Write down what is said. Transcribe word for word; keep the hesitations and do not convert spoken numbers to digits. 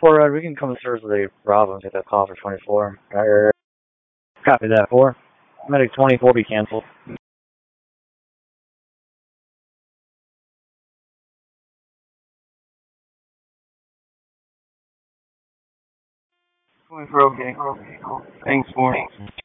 four, uh, we can come to service with a Bravo and take that call for twenty-four. Right, copy that, four. Medic twenty-four be canceled. twenty-four, okay. Thanks, four.